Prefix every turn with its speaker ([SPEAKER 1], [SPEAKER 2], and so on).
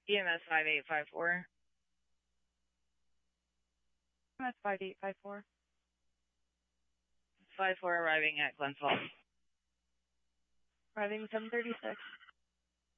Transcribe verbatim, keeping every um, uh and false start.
[SPEAKER 1] E M S five eight five four.
[SPEAKER 2] E M S five eight five four.
[SPEAKER 1] five four arriving at Glens Falls.
[SPEAKER 2] Arriving seven thirty-six.